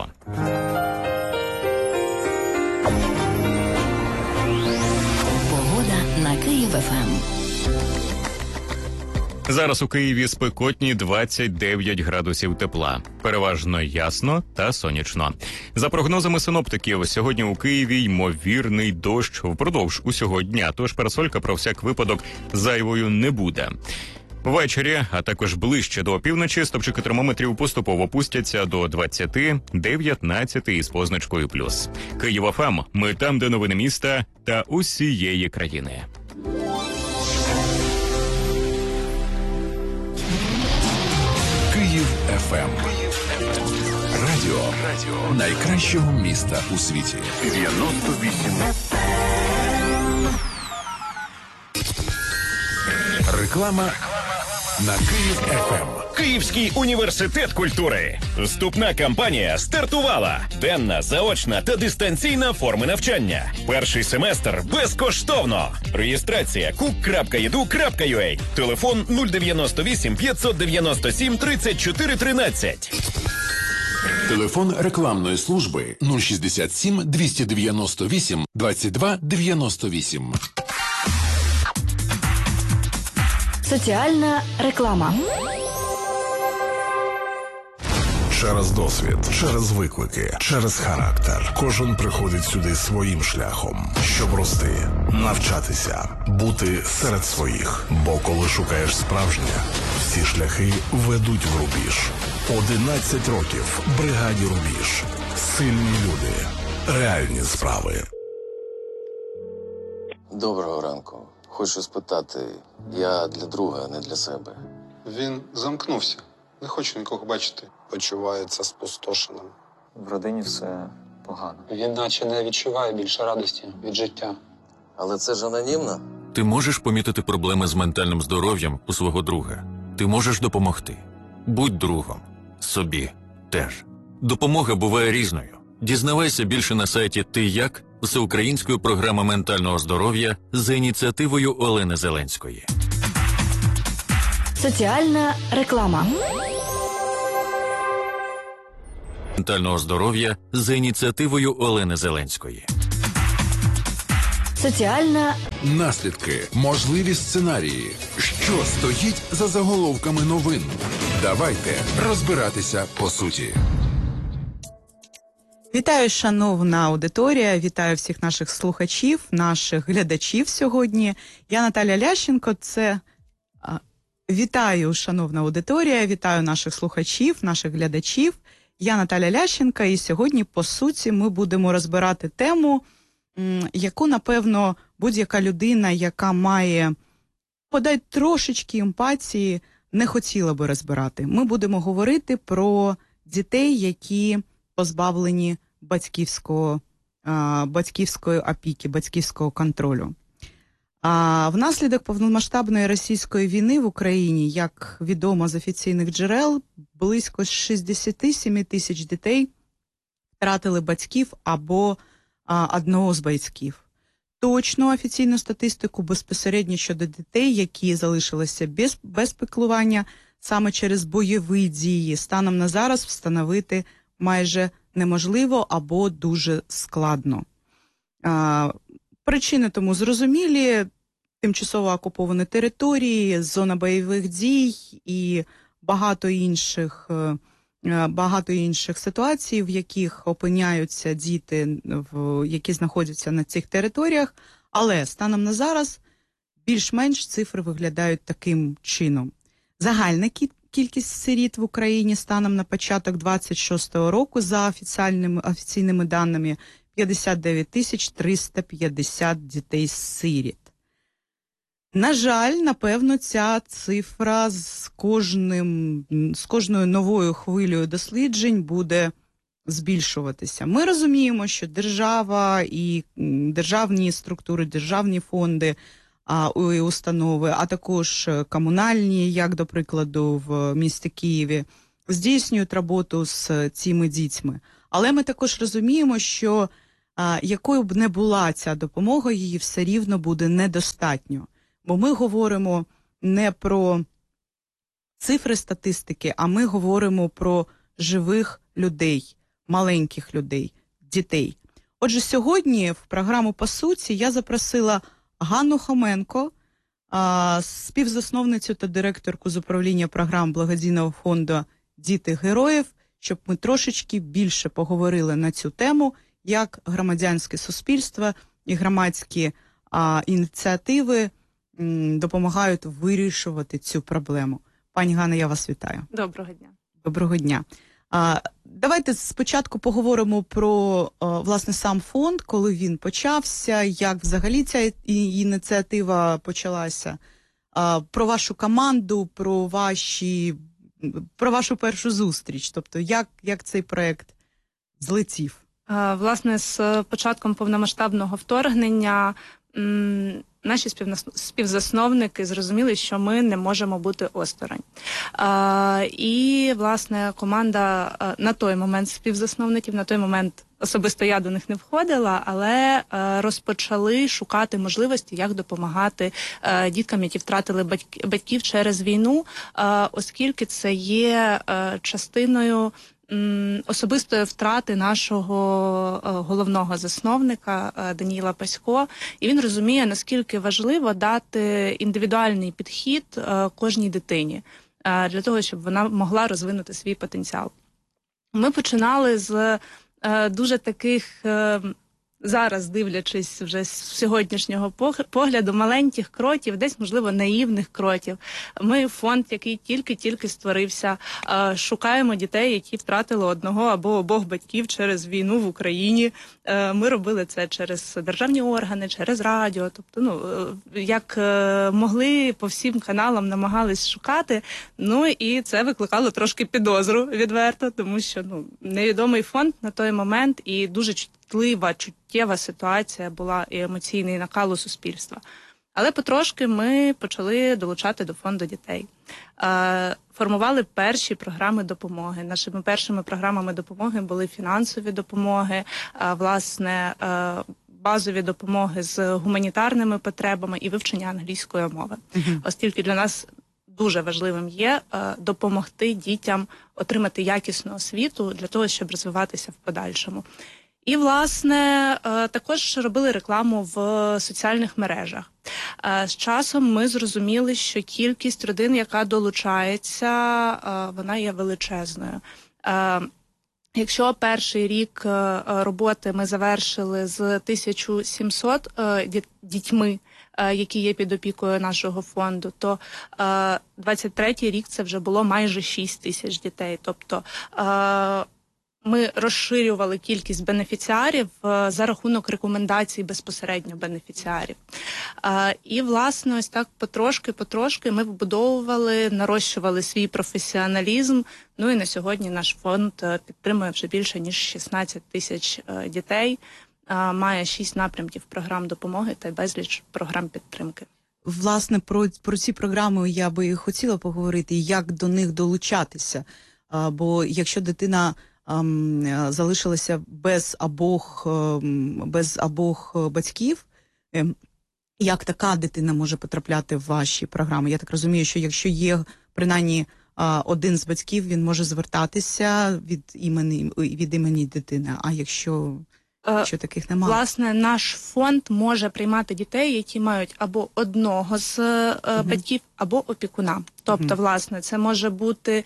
D: Погода на Київ-ФМ.
F: Зараз у Києві спекотні 29 градусів тепла. Переважно ясно та сонячно. За прогнозами синоптиків, сьогодні у Києві ймовірний дощ впродовж усього дня, тож парасолька про всяк випадок зайвою не буде. Ввечері, а також ближче до опівночі, стопчики термометрів поступово пустяться до 20, 19 із позначкою плюс. Київ-ФМ. Ми там, де новини міста та усієї країни.
C: Київ ФМ. Радіо найкращого міста у світі. 98. Реклама на Київ ФМ.
G: Київський університет культури. Вступна кампанія стартувала. Денна, заочна та дистанційна форми навчання. Перший семестр безкоштовно. Реєстрація cook.edu.ua. Телефон 098 597 34 13.
C: Телефон рекламної служби 067 298 22 98.
D: Соціальна реклама.
H: Через досвід, через виклики, через характер. Кожен приходить сюди своїм шляхом, щоб рости, навчатися, бути серед своїх. Бо коли шукаєш справжнє, всі шляхи ведуть в рубіж. 11 років бригаді «Рубіж». Сильні люди, реальні справи.
I: Доброго ранку. Хочу спитати, я для друга, а не для себе.
J: Він замкнувся. Не хоче нікого бачити. Почувається спустошеним.
K: В родині все погано.
L: Він наче не відчуває більше радості від життя.
I: Але це ж анонімно?
M: Ти можеш помітити проблеми з ментальним здоров'ям у свого друга. Ти можеш допомогти. Будь другом. Собі теж. Допомога буває різною. Дізнавайся більше на сайті «Ти як?» Всеукраїнської програми ментального здоров'я за ініціативою Олени Зеленської.
D: Соціальна реклама.
M: Ментального здоров'я за ініціативою Олени Зеленської.
D: Соціальна
C: наслідки, можливі сценарії. Що стоїть за заголовками новин? Давайте розбиратися по суті.
N: Вітаю, шановна аудиторія, вітаю всіх наших слухачів, наших глядачів сьогодні. Я Наталя Лященко, це Вітаю, шановна аудиторія, вітаю наших слухачів, наших глядачів. Я Наталя Лященка, і сьогодні, по суті, ми будемо розбирати тему, яку, напевно, будь-яка людина, яка має подай трошечки емпатії, не хотіла би розбирати. Ми будемо говорити про дітей, які позбавлені батьківської опіки, батьківського контролю. Внаслідок повномасштабної російської війни в Україні, як відомо з офіційних джерел, близько 67 тисяч дітей втратили батьків або одного з батьків. Точну офіційну статистику безпосередньо щодо дітей, які залишилися без піклування саме через бойові дії, станом на зараз встановити майже неможливо або дуже складно. Причини тому зрозумілі: тимчасово окуповані території, зона бойових дій і багато інших ситуацій, в яких опиняються діти, які знаходяться на цих територіях. Але станом на зараз більш-менш цифри виглядають таким чином. Загальна кількість сиріт в Україні станом на початок 26-го року за офіційними даними 59 350 дітей-сиріт. На жаль, напевно, ця цифра з кожною новою хвилею досліджень буде збільшуватися. Ми розуміємо, що держава і державні структури, державні фонди і установи, а також комунальні, як, до прикладу, в місті Києві, здійснюють роботу з цими дітьми. Але ми також розуміємо, що якою б не була ця допомога, її все рівно буде недостатньо. Бо ми говоримо не про цифри статистики, а ми говоримо про живих людей, маленьких людей, дітей. Отже, сьогодні в програму «По суті» я запросила Ганну Хоменко, співзасновницю та директорку з управління програм благодійного фонду «Діти героїв», щоб ми трошечки більше поговорили на цю тему, як громадянське суспільство і громадські ініціативи допомагають вирішувати цю проблему. Пані Ганна, я вас вітаю.
O: Доброго дня.
N: Доброго дня. Давайте спочатку поговоримо про, власне, сам фонд, коли він почався, як взагалі ця ініціатива почалася, про вашу команду, про вашу першу зустріч, тобто як цей проєкт злетів.
O: Власне, з початком повномасштабного вторгнення наші співзасновники зрозуміли, що ми не можемо бути осторонь. І, власне, команда на той момент співзасновників, на той момент особисто я до них не входила, але розпочали шукати можливості, як допомагати діткам, які втратили батьків через війну, оскільки це є частиною особистої втрати нашого головного засновника Даніїла Пасько. І він розуміє, наскільки важливо дати індивідуальний підхід кожній дитині для того, щоб вона могла розвинути свій потенціал. Ми починали з дуже таких, зараз дивлячись вже з сьогоднішнього погляду, маленьких кроків, десь, можливо, наївних кроків. Ми фонд, який тільки-тільки створився, шукаємо дітей, які втратили одного або обох батьків через війну в Україні. Ми робили це через державні органи, через радіо, тобто, як могли, по всім каналам намагались шукати. І це викликало трошки підозру відверто, тому що невідомий фонд на той момент і дуже чуттєва ситуація була і емоційний накал у суспільства. Але потрошки ми почали долучати до фонду дітей. Формували перші програми допомоги. Нашими першими програмами допомоги були фінансові допомоги, власне, базові допомоги з гуманітарними потребами і вивчення англійської мови. Оскільки для нас дуже важливим є допомогти дітям отримати якісну освіту для того, щоб розвиватися в подальшому. І, власне, також робили рекламу в соціальних мережах. З часом ми зрозуміли, що кількість родин, яка долучається, вона є величезною. Якщо перший рік роботи ми завершили з 1700 дітьми, які є під опікою нашого фонду, то 23-й рік це вже було майже 6 тисяч дітей. Тобто ми розширювали кількість бенефіціарів за рахунок рекомендацій безпосередньо бенефіціарів. І, власне, ось так потрошки ми вбудовували, нарощували свій професіоналізм. Ну і на сьогодні наш фонд підтримує вже більше, ніж 16 тисяч дітей, має 6 напрямків програм допомоги та безліч програм підтримки.
N: Власне, про ці програми я би хотіла поговорити, як до них долучатися. Бо якщо дитина залишилася без обох батьків, як така дитина може потрапляти в ваші програми? Я так розумію, що якщо є принаймні один з батьків, він може звертатися від імені дитини, а якщо таких немає?
O: Власне, наш фонд може приймати дітей, які мають або одного з батьків, або опікуна. Тобто, власне, це може бути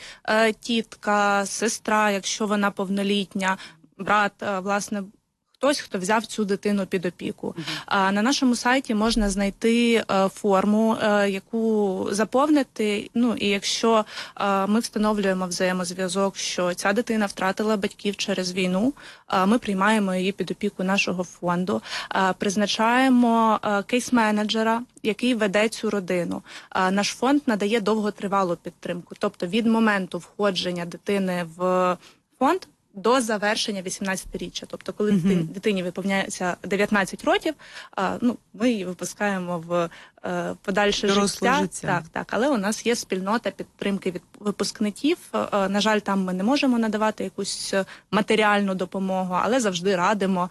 O: тітка, сестра, якщо вона повнолітня, брат, власне, хтось, хто взяв цю дитину під опіку. На нашому сайті можна знайти форму, яку заповнити. Ну, і якщо ми встановлюємо взаємозв'язок, що ця дитина втратила батьків через війну, ми приймаємо її під опіку нашого фонду, призначаємо кейс-менеджера, який веде цю родину. Наш фонд надає довготривалу підтримку. Тобто від моменту входження дитини в фонд до завершення 18-річчя. Тобто, коли дитині виповняється 19 років, ми її випускаємо в подальше життя. Так. Але у нас є спільнота підтримки від випускників. На жаль, там ми не можемо надавати якусь матеріальну допомогу, але завжди радимо,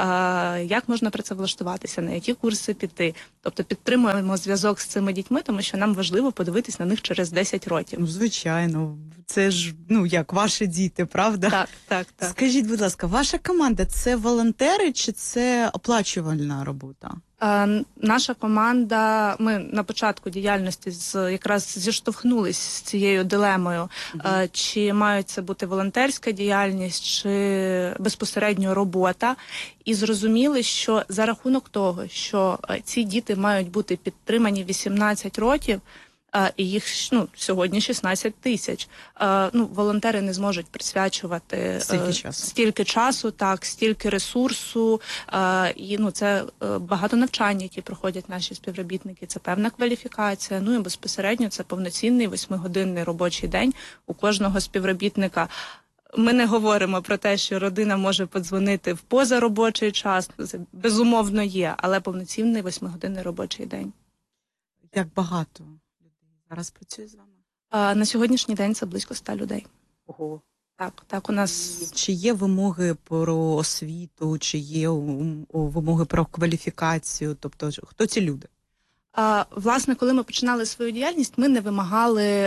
O: як можна працевлаштуватися, на які курси піти. Тобто підтримуємо зв'язок з цими дітьми, тому що нам важливо подивитись на них через 10 років.
N: Ну, звичайно. Це ж, як ваші діти, правда?
O: Так.
N: Скажіть, будь ласка, ваша команда – це волонтери чи це оплачувальна робота?
O: Наша команда, ми на початку діяльності якраз зіштовхнулись з цією дилемою, чи має це бути волонтерська діяльність, чи безпосередньо робота. І зрозуміли, що за рахунок того, що ці діти мають бути підтримані 18 років, і їх сьогодні 16 тисяч. Волонтери не зможуть присвячувати стільки часу, стільки ресурсу. І це багато навчання, які проходять наші співробітники, це певна кваліфікація. І безпосередньо це повноцінний 8-годинний робочий день у кожного співробітника. Ми не говоримо про те, що родина може подзвонити в позаробочий час. Це безумовно є, але повноцінний 8-годинний робочий день.
N: Як багато зараз працює з вами?
O: На сьогоднішній день це близько 100 людей.
N: Ого.
O: Так, у нас...
N: Чи є вимоги про освіту, чи є вимоги про кваліфікацію? Тобто, хто ці люди?
O: Власне, коли ми починали свою діяльність, ми не вимагали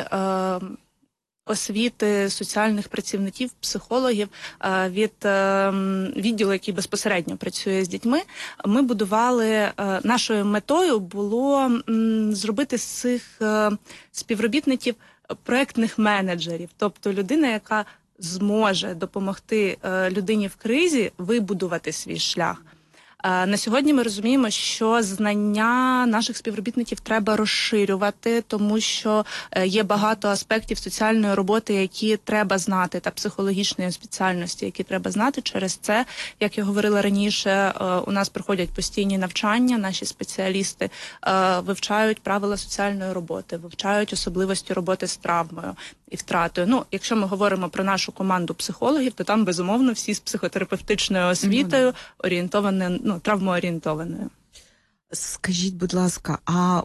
O: освіти соціальних працівників, психологів від відділу, який безпосередньо працює з дітьми. Ми будували, нашою метою було зробити з цих співробітників проектних менеджерів, тобто людина, яка зможе допомогти людині в кризі вибудувати свій шлях. На сьогодні ми розуміємо, що знання наших співробітників треба розширювати, тому що є багато аспектів соціальної роботи, які треба знати, та психологічної спеціальності, які треба знати. Через це, як я говорила раніше, у нас проходять постійні навчання, наші спеціалісти вивчають правила соціальної роботи, вивчають особливості роботи з травмою і втратою. Якщо ми говоримо про нашу команду психологів, то там, безумовно, всі з психотерапевтичною освітою, орієнтовані, травмоорієнтованою.
N: Скажіть, будь ласка, а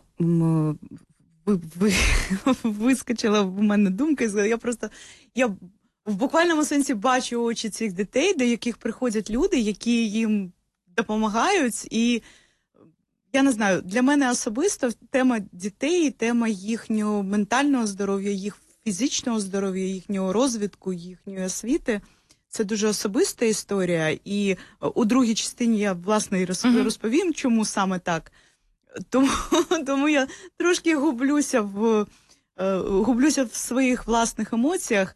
N: ви вискочила в мене думка, я в буквальному сенсі бачу очі цих дітей, до яких приходять люди, які їм допомагають, і я не знаю, для мене особисто тема дітей, тема їхнього ментального здоров'я, їх фізичного здоров'я, їхнього розвитку, їхньої освіти – це дуже особиста історія, і у другій частині я, власне, і розповім, чому саме так. Тому я трошки гублюся в своїх власних емоціях.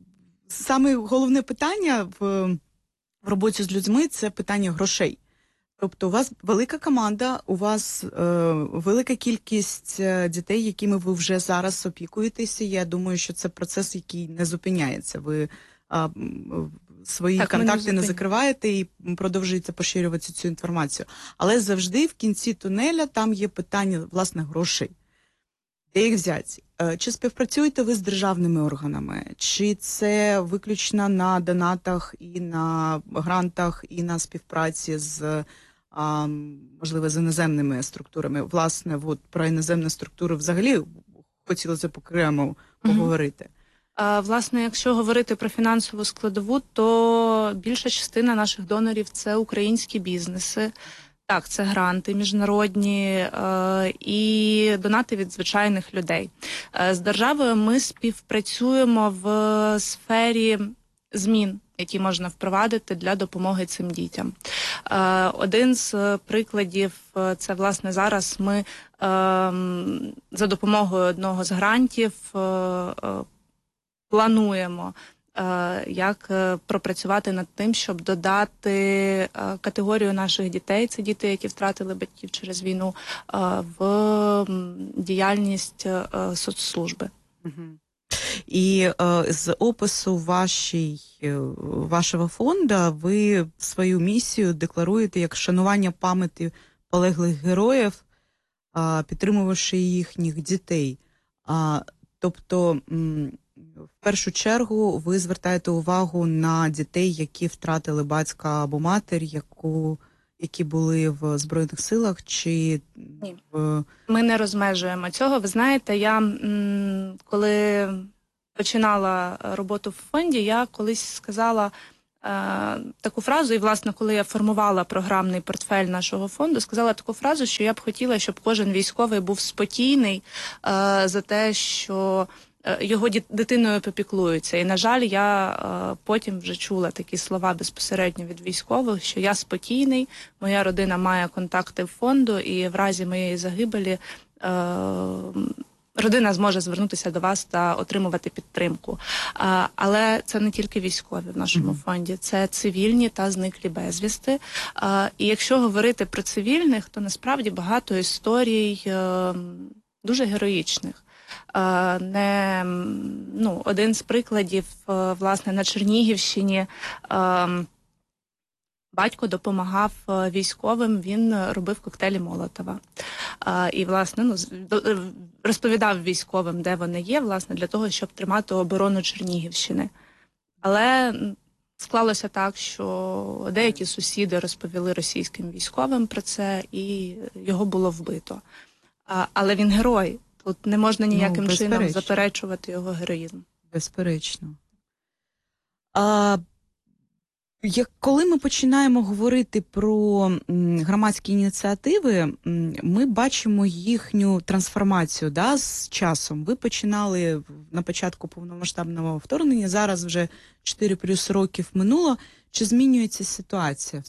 N: Саме головне питання в роботі з людьми – це питання грошей. Тобто у вас велика команда, у вас велика кількість дітей, якими ви вже зараз опікуєтеся. Я думаю, що це процес, який не зупиняється. Ви свої контакти не закриваєте і продовжуєте поширювати цю інформацію. Але завжди в кінці тунеля там є питання, власне, грошей. Де їх взяти? Чи співпрацюєте ви з державними органами? Чи це виключно на донатах і на грантах, і на співпраці з, можливо, з іноземними структурами? Власне, от про іноземні структури взагалі хотілося б окремо поговорити.
O: Власне, якщо говорити про фінансову складову, то більша частина наших донорів – це українські бізнеси. Так, це гранти міжнародні і донати від звичайних людей. З державою ми співпрацюємо в сфері змін, які можна впровадити для допомоги цим дітям. Один з прикладів – це, власне, зараз ми за допомогою одного з грантів плануємо, як пропрацювати над тим, щоб додати категорію наших дітей, це діти, які втратили батьків через війну, в діяльність соцслужби.
N: І з опису вашого фонду ви свою місію декларуєте як шанування пам'яті полеглих героїв, підтримувавши їхніх дітей. Тобто, в першу чергу ви звертаєте увагу на дітей, які втратили батька або матір, які були в Збройних силах, чи...
O: Ні, ми не розмежуємо цього. Ви знаєте, я коли починала роботу в фонді, я колись сказала таку фразу, і, власне, коли я формувала програмний портфель нашого фонду, сказала таку фразу, що я б хотіла, щоб кожен військовий був спокійний за те, що його дитиною попіклуються. І, на жаль, я потім вже чула такі слова безпосередньо від військових, що я спокійний, моя родина має контакти в фонду, і в разі моєї загибелі родина зможе звернутися до вас та отримувати підтримку. Але це не тільки військові в нашому фонді, це цивільні та зниклі безвісти. І якщо говорити про цивільних, то насправді багато історій дуже героїчних. Один з прикладів, власне, на Чернігівщині батько допомагав військовим, він робив коктейлі Молотова. І, власне, розповідав військовим, де вони є, власне, для того, щоб тримати оборону Чернігівщини. Але склалося так, що деякі сусіди розповіли російським військовим про це, і його було вбито. Але він герой. Тут не можна ніяким чином заперечувати його героїзм.
N: Безперечно. Коли ми починаємо говорити про громадські ініціативи, ми бачимо їхню трансформацію з часом. Ви починали на початку повномасштабного вторгнення, зараз вже 4+ років минуло. Чи змінюється ситуація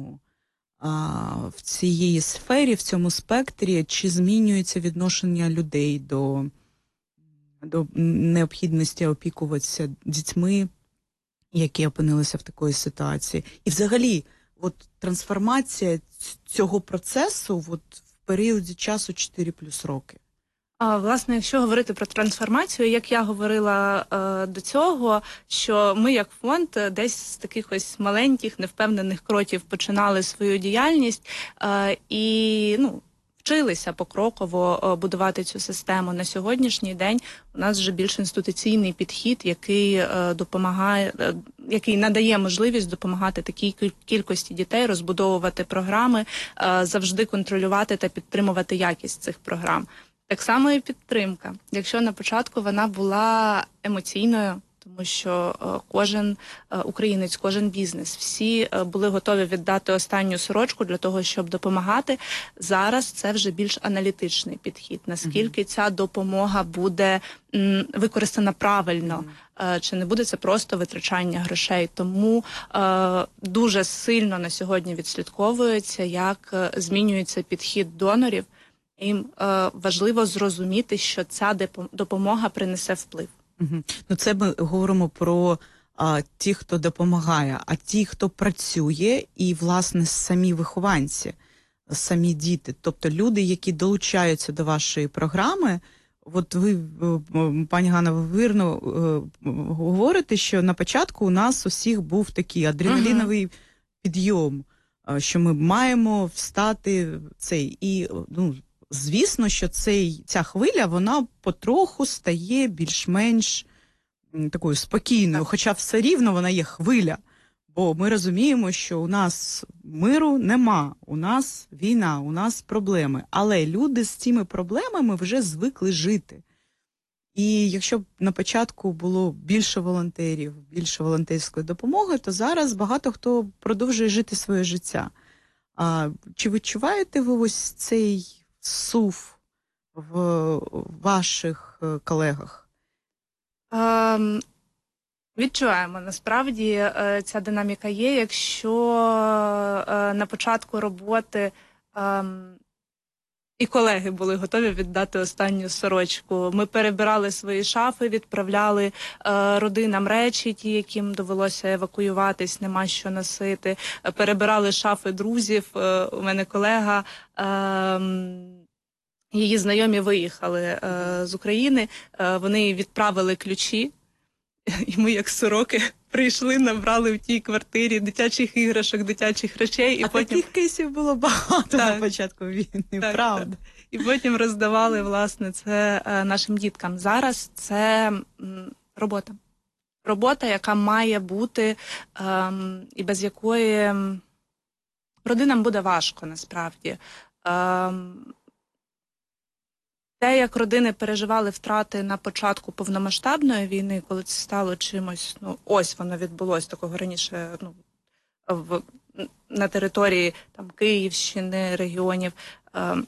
N: в цій сфері, в цьому спектрі, чи змінюється відношення людей до необхідності опікуватися дітьми, які опинилися в такій ситуації? І взагалі, трансформація цього процесу в періоді часу 4+ роки.
O: Власне, якщо говорити про трансформацію, як я говорила до цього, що ми як фонд десь з таких ось маленьких, невпевнених кроків починали свою діяльність і вчилися покроково будувати цю систему. На сьогоднішній день у нас вже більш інституційний підхід, який допомагає, який надає можливість допомагати такій кількості дітей, розбудовувати програми, завжди контролювати та підтримувати якість цих програм. Так само і підтримка. Якщо на початку вона була емоційною, тому що кожен українець, кожен бізнес, всі були готові віддати останню сорочку для того, щоб допомагати. Зараз це вже більш аналітичний підхід. Наскільки ця допомога буде використана правильно, чи не буде це просто витрачання грошей. Тому дуже сильно на сьогодні відслідковується, як змінюється підхід донорів. Їм важливо зрозуміти, що ця допомога принесе вплив.
N: Це ми говоримо про ті, хто допомагає, а ті, хто працює, і, власне, самі вихованці, самі діти, тобто люди, які долучаються до вашої програми. От ви, пані Ганна, ви вірно говорите, що на початку у нас усіх був такий адреналіновий підйом, що ми маємо встати цей. І, звісно, що ця хвиля, вона потроху стає більш-менш такою спокійною, хоча все рівно вона є хвиля. Бо ми розуміємо, що у нас миру нема, у нас війна, у нас проблеми. Але люди з цими проблемами вже звикли жити. І якщо б на початку було більше волонтерів, більше волонтерської допомоги, то зараз багато хто продовжує жити своє життя. Чи відчуваєте ви ось цей сув в ваших колегах?
O: Відчуваємо, насправді ця динаміка є. Якщо на початку роботи і колеги були готові віддати останню сорочку, ми перебирали свої шафи, відправляли родинам речі, ті, яким довелося евакуюватись, нема що носити, перебирали шафи друзів. У мене колега, її знайомі виїхали з України, вони відправили ключі. І ми, як сороки, прийшли, набрали в тій квартирі дитячих іграшок, дитячих речей. І потім...
N: таких кейсів було багато на початку війни, правда.
O: Так. І потім роздавали, власне, це нашим діткам. Зараз це робота. Робота, яка має бути, і без якої родинам буде важко, насправді. Те, як родини переживали втрати на початку повномасштабної війни, коли це стало чимось, ось воно відбулось такого раніше, на території там Київщини, регіонів,